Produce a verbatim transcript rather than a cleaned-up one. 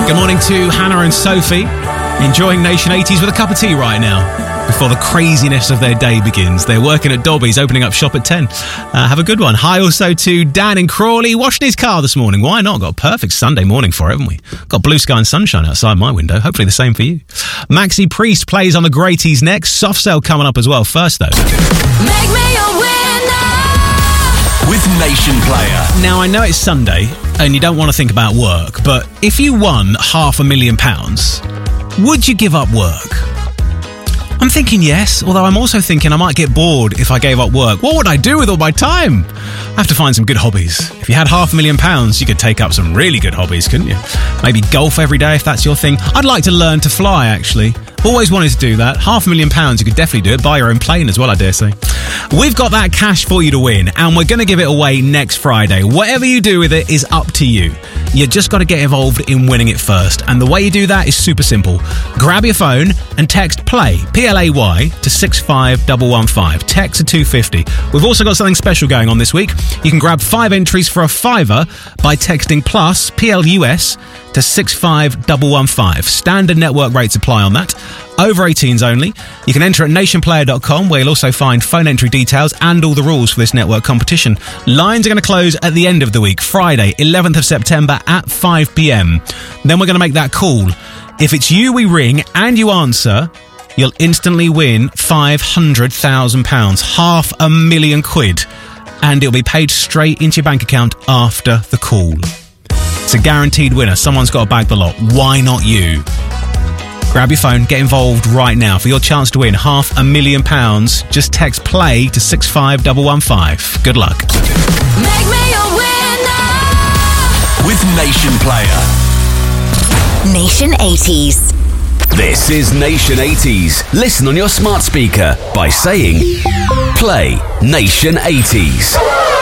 Good morning to Hannah and Sophie, enjoying Nation eighties with a cup of tea right now before the craziness of their day begins. They're working at Dobby's, opening up shop at ten. Uh, have a good one. Hi also to Dan in Crawley, washing his car this morning. Why not? Got a perfect Sunday morning for it, haven't we? Got blue sky and sunshine outside my window. Hopefully the same for you. Maxi Priest plays on the Greaties next. Soft Cell coming up as well. First though, Make me a winner with Nation Player. now I know it's Sunday and you don't want to think about work, but if you won half a million pounds, would you give up work? I'm thinking yes, although I'm also thinking I might get bored if I gave up work. What would I do with all my time? I have to find some good hobbies. If you had half a million pounds, you could take up some really good hobbies, couldn't you? Maybe golf every day if that's your thing. I'd like to learn to fly, actually. Always wanted to do that. Half a million pounds, you could definitely do it. Buy your own plane as well, I dare say. We've got that cash for you to win, and we're going to give it away next Friday. Whatever you do with it is up to you. You just got to get involved in winning it first. And the way you do that is super simple. Grab your phone and text PLAY, P L A Y, to six five one one five. Text to two fifty. We've also got something special going on this week. You can grab five entries for a fiver by texting plus, P L U S, to six five one one five. Standard network rates apply on that. Over eighteens only. You can enter at nation player dot com, where you'll also find phone entry details and all the rules for this network competition. Lines are going to close at the end of the week, Friday, eleventh of September at five p.m. Then we're going to make that call. If it's you we ring and you answer, you'll instantly win five hundred thousand pounds, half a million quid, and it'll be paid straight into your bank account after the call. It's a guaranteed winner. Someone's got to bag the lot. Why not you? Grab your phone, get involved right now for your chance to win half a million pounds. Just text PLAY to six five one one five. Good luck. Make me a winner With Nation Player. Nation eighties. This is Nation eighties. Listen on your smart speaker by saying Play Nation eighties.